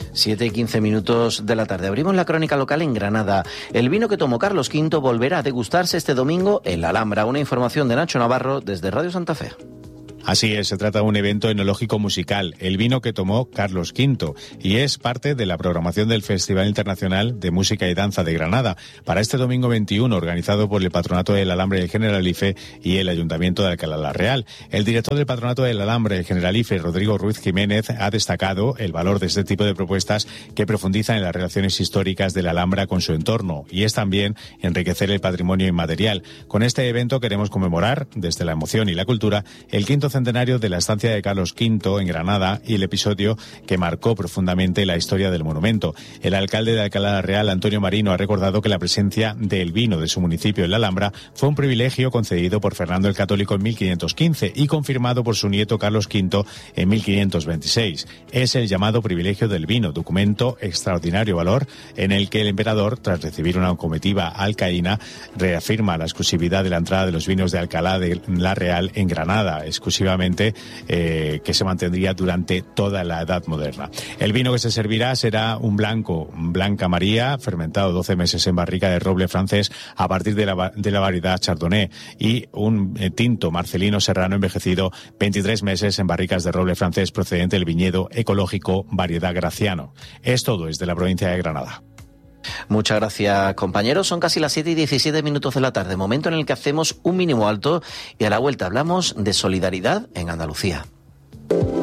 7:15 de la tarde. Abrimos la crónica local en Granada. El vino que tomó Carlos V volverá a degustarse este domingo en la Alhambra. Una información de Nacho Navarro desde Radio Santa Fe. Así es, se trata de un evento enológico musical, el vino que tomó Carlos V, y es parte de la programación del Festival Internacional de Música y Danza de Granada para este domingo 21, organizado por el Patronato del Alambre del Generalife y el Ayuntamiento de Alcalá la Real. El director del Patronato del Alambre del Generalife, Rodrigo Ruiz Jiménez, ha destacado el valor de este tipo de propuestas que profundizan en las relaciones históricas de la Alhambra con su entorno, y es también enriquecer el patrimonio inmaterial. Con este evento queremos conmemorar, desde la emoción y la cultura, el quinto centenario de la estancia de Carlos V en Granada y el episodio que marcó profundamente la historia del monumento. El alcalde de Alcalá la Real, Antonio Marino, ha recordado que la presencia del vino de su municipio en la Alhambra fue un privilegio concedido por Fernando el Católico en 1515 y confirmado por su nieto Carlos V en 1526. Es el llamado privilegio del vino, documento extraordinario valor en el que el emperador, tras recibir una comitiva alcaína, reafirma la exclusividad de la entrada de los vinos de Alcalá de la Real en Granada, exclusivamente que se mantendría durante toda la Edad Moderna. El vino que se servirá será un blanco, Blanca María, fermentado 12 meses en barrica de roble francés a partir de la variedad Chardonnay, y un tinto Marcelino Serrano envejecido 23 meses en barricas de roble francés procedente del viñedo ecológico variedad Graciano. Es todo desde la provincia de Granada. Muchas gracias, compañeros. Son casi las 7:17 de la tarde, momento en el que hacemos un mínimo alto y a la vuelta hablamos de solidaridad en Andalucía.